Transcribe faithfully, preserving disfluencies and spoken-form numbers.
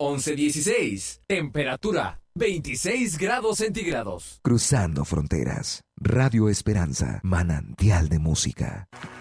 once dieciséis. Temperatura veintiséis grados centígrados. Cruzando fronteras. Radio Esperanza, manantial de música.